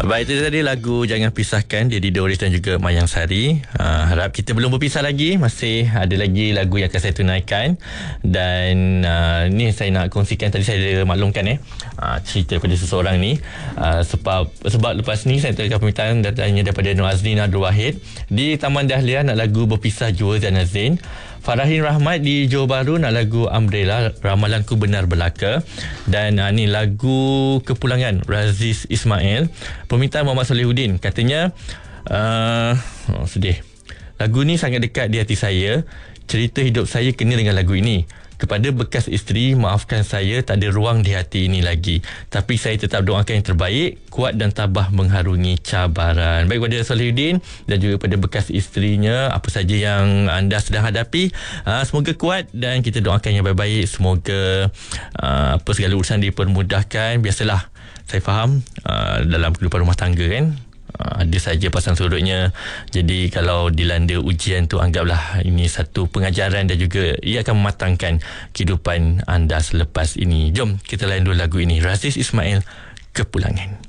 Baik, itu tadi lagu Jangan Pisahkan Dedi Doris dan juga Mayang Sari. Harap kita belum berpisah lagi. Masih ada lagi lagu yang akan saya tunaikan. Dan ni saya nak kongsikan, tadi saya maklumkan cerita pada seseorang ni. Sebab lepas ni saya terima permintaan datangnya daripada Nur Azlin Abdul Wahid di Taman Dahlia nak lagu Berpisah Jua Zainal Zain. Farahin Rahmat di Johor Bahru nak lagu Umbrella, Ramalanku Benar Belaka. Dan ni lagu Kepulangan Raziz Ismail. Permintaan Muhammad Solihuddin, katanya sedih. Lagu ni sangat dekat di hati saya. Cerita hidup saya kena dengan lagu ini. Kepada bekas isteri, maafkan saya tak ada ruang di hati ini lagi. Tapi saya tetap doakan yang terbaik, kuat dan tabah mengharungi cabaran. Baik, kepada Solihuddin dan juga kepada bekas isterinya, apa saja yang anda sedang hadapi, semoga kuat dan kita doakan yang baik-baik. Semoga segala urusan dipermudahkan. Biasalah, saya faham dalam kehidupan rumah tangga kan, ada saja pasang surutnya. Jadi kalau dilanda ujian tu, anggaplah ini satu pengajaran dan juga ia akan mematangkan kehidupan anda selepas ini. Jom kita layan dulu lagu ini, Raziz Ismail, Kepulangan.